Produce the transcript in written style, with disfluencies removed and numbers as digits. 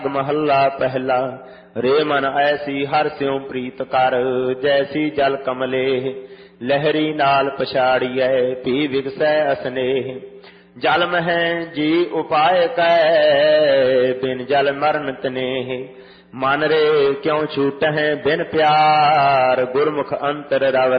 महला पहला। रे मन ऐसी हर स्यों प्रीत कर, जैसी जल कमले लहरी नाल पछाड़िए पी विगसै असनेह। जल मह जी उपाय कै, बिन जल मरण तनेह। मन रे क्यों छूटह बिन प्यार, गुरमुख अंतर रव